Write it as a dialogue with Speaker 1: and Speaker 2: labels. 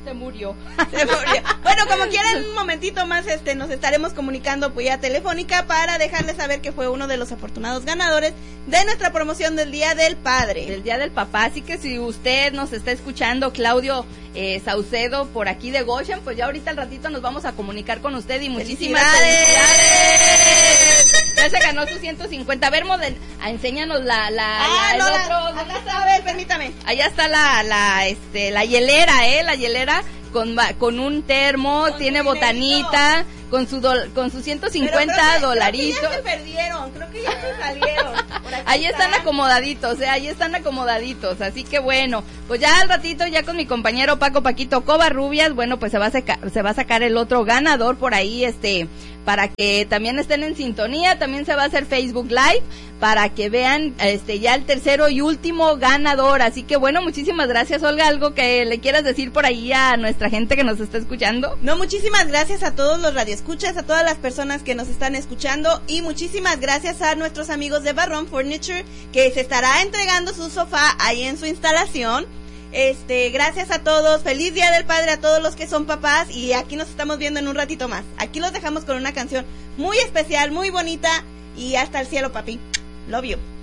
Speaker 1: Se murió.
Speaker 2: Bueno, como quieran, un momentito más nos estaremos comunicando vía telefónica para dejarles saber que fue uno de los afortunados ganadores de nuestra promoción del Día del Padre.
Speaker 1: Del Día del Papá, así que si usted nos está escuchando, Claudio Saucedo, por aquí de Goshen, pues ya ahorita al ratito nos vamos a comunicar con usted y muchísimas felicidades. Ya se ganó sus 150. A ver, enséñanos el otro.
Speaker 2: Acá está, a ver, permítame.
Speaker 1: Allá está la hielera, la hielera con un termo, tiene botanita, con sus 150 dolaritos.
Speaker 2: Creo que ya se perdieron, creo que ya se salieron.
Speaker 1: Ahí están acomodaditos, así que bueno, pues ya al ratito, ya con mi compañero Paquito Covarrubias, bueno, pues se va a sacar el otro ganador por ahí, para que también estén en sintonía. También se va a hacer Facebook Live para que vean ya el tercero y último ganador. Así que bueno, muchísimas gracias, Olga. ¿Algo que le quieras decir por ahí a nuestra gente que nos está escuchando?
Speaker 2: No, muchísimas gracias a todos los radioescuchas, a todas las personas que nos están escuchando, y muchísimas gracias a nuestros amigos de Barrón Furniture, que se estará entregando su sofá ahí en su instalación. Gracias a todos, feliz Día del Padre a todos los que son papás, y aquí nos estamos viendo en un ratito más. Aquí los dejamos con una canción muy especial, muy bonita, y hasta el cielo, papi. Love you.